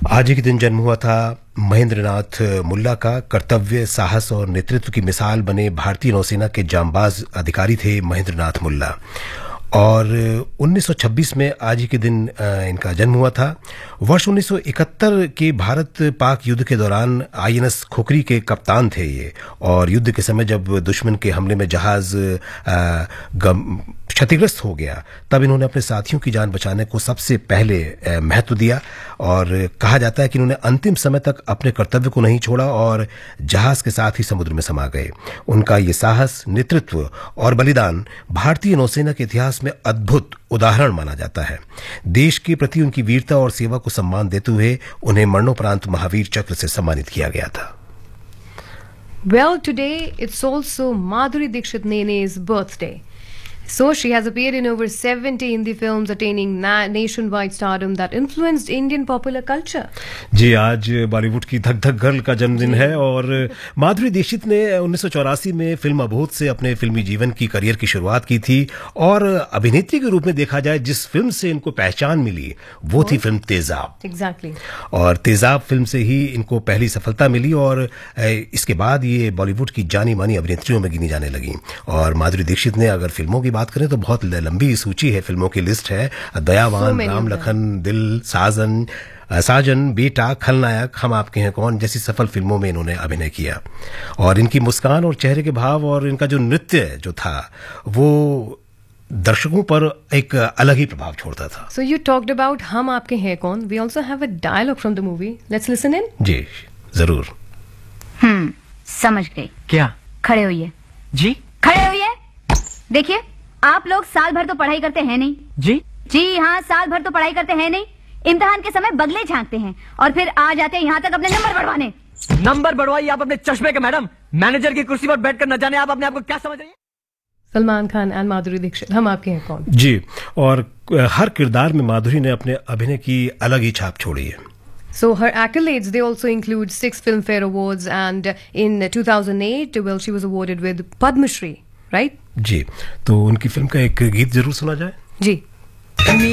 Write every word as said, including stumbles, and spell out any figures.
आज ही के दिन जन्म हुआ था महेंद्रनाथ मुल्ला का। कर्तव्य, साहस और नेतृत्व की मिसाल बने भारतीय नौसेना के जांबाज अधिकारी थे महेंद्रनाथ मुल्ला। और उन्नीस सौ छब्बीस में आज ही के दिन इनका जन्म हुआ था। वर्ष उन्नीस सौ इकहत्तर के भारत पाक युद्ध के दौरान आईएनएस खोखरी के कप्तान थे ये। और युद्ध के समय जब दुश्मन के हमले में जहाज क्षतिग्रस्त हो गया, तब इन्होंने अपने साथियों की जान बचाने को सबसे पहले महत्व दिया। और कहा जाता है कि इन्होंने अंतिम समय तक अपने कर्तव्य को नहीं छोड़ा और जहाज के साथ ही समुद्र में समा गए। उनका ये साहस, नेतृत्व और बलिदान भारतीय नौसेना के इतिहास में अद्भुत उदाहरण माना जाता है। देश के प्रति उनकी वीरता और सेवा को सम्मान देते हुए उन्हें मरणोपरांत महावीर चक्र से सम्मानित किया गया था। Well, today it's also Madhuri Dixit Nene's birthday. So she has appeared in over seventy Hindi films, attaining na- nationwide stardom that influenced Indian popular culture. जी, आज बॉलीवुड की धक धक गर्ल का जन्मदिन है और माधुरी दीक्षित ने उन्नीस सौ चौरासी में फिल्म अबोध से अपने फिल्मी जीवन की करियर की शुरुआत की थी। और अभिनेत्री के रूप में देखा जाए, जिस फिल्म से इनको पहचान मिली वो थी फिल्म तेजाब। Exactly. और तेजाब फिल्म से ही इनको पहली सफलता मिली और इसके बाद ये बॉलीवुड की जानी मानी अभिनेत्रियों में गिनी जाने लगी। और माधुरी दीक्षित ने अगर फिल्मों की बात करें तो बहुत लंबी सूची है, फिल्मों की लिस्ट है। दयावान, so राम लखन, दिल, साजन, साजन, बेटा, खलनायक, हम आपके हैं कौन जैसी सफल फिल्मों में इन्होंने अभिनय किया। और इनकी मुस्कान और चेहरे के भाव और इनका जो नृत्य जो था वो दर्शकों पर एक अलग ही प्रभाव छोड़ता था। So you talked about हम आपके हैं कौन. We also have a dialogue from the movie. Let's listen in. जी जरूर। हम्म समझ गई। क्या? खड़े होइए। जी खड़े होइए। देखिए, आप लोग साल भर तो पढ़ाई करते हैं नहीं। जी जी हाँ, साल भर तो पढ़ाई करते हैं नहीं। इम्तिहान के समय बगले झांकते हैं और फिर आ जाते हैं यहाँ तक अपने नंबर बढ़वाने। नंबर बढ़वाइए आप अपने चश्मे के मैडम। मैनेजर की कुर्सी पर बैठकर न जाने आप अपने आप को क्या समझ रही हैं? सलमान खान एंड माधुरी दीक्षित, हम आपके हैं कौन। जी, और हर किरदार में माधुरी ने अपने अभिनय की अलग ही छाप छोड़ी है। So her accolades, they also include six Filmfare Awards, and in two thousand eight, well, she was awarded with Padma Shri, right? जी, तो उनकी फिल्म का एक गीत जरूर सुना जाए। जी।